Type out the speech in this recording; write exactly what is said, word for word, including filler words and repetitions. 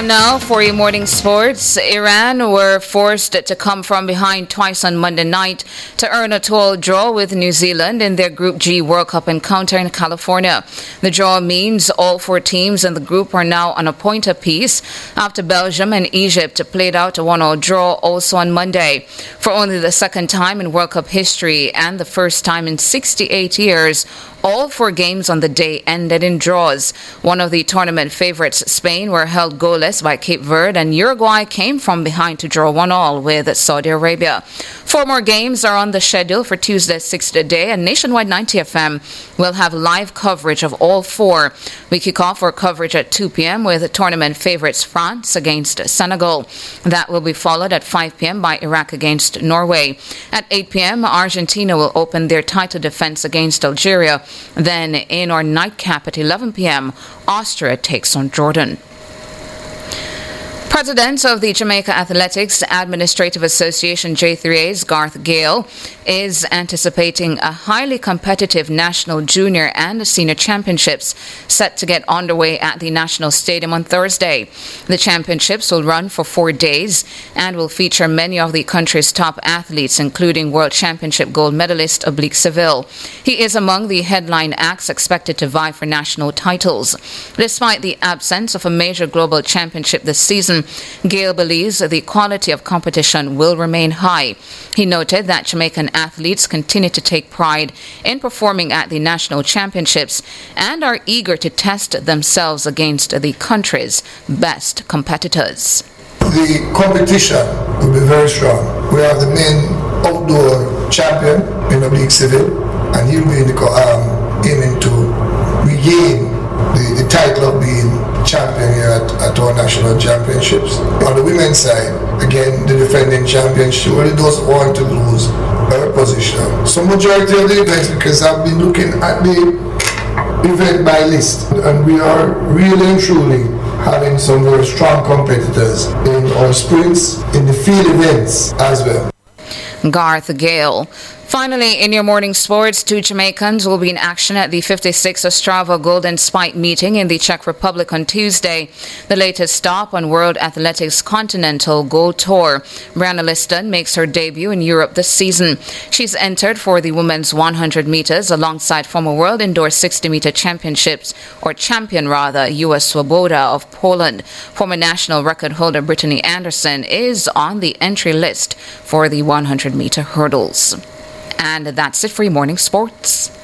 Time now for your morning sports. Iran were forced to come from behind twice on Monday night to earn a two-all draw with New Zealand in their Group G World Cup encounter in California. The draw means all four teams in the group are now on a point apiece after Belgium and Egypt played out a one-all draw also on Monday. For only the second time in World Cup history and the first time in sixty-eight years, all four games on the day ended in draws. One of the tournament favorites, Spain, were held goalless by Cape Verde, and Uruguay came from behind to draw one all with Saudi Arabia. Four more games are on the schedule for Tuesday, sixth day, and Nationwide ninety F M will have live coverage of all four. We kick off our coverage at two p.m. with tournament favorites France against Senegal. That will be followed at five p.m. by Iraq against Norway. At eight p.m., Argentina will open their title defense against Algeria. Then in our nightcap at eleven p.m., Austria takes on Jordan. President of the Jamaica Athletics Administrative Association J three A's Garth Gale is anticipating a highly competitive national junior and senior championships set to get underway at the National Stadium on Thursday. The championships will run for four days and will feature many of the country's top athletes, including World Championship gold medalist Oblique Seville. He is among the headline acts expected to vie for national titles. Despite the absence of a major global championship this season, Gale believes the quality of competition will remain high. He noted that Jamaican athletes continue to take pride in performing at the national championships and are eager to test themselves against the country's best competitors. The competition will be very strong. We have the main outdoor champion in Oblique Seville, and he'll be in the, um, aiming to regain the, the title of being champion here at, at our national championships. On the women's side, again, the defending champion, she really doesn't want to lose her position. So majority of the events, because I've been looking at the event by list, and we are really and truly having some very strong competitors in our sprints, in the field events as well. Garth Gale. Finally, in your morning sports, two Jamaicans will be in action at the fifty-sixth Ostrava Golden Spike meeting in the Czech Republic on Tuesday, the latest stop on World Athletics Continental Gold Tour. Brianna Liston makes her debut in Europe this season. She's entered for the women's one hundred meters alongside former World Indoor sixty meter Championships, or champion rather, Uwa Swoboda of Poland. Former national record holder Brittany Anderson is on the entry list for the one hundred meter hurdles. And that's it for your morning sports.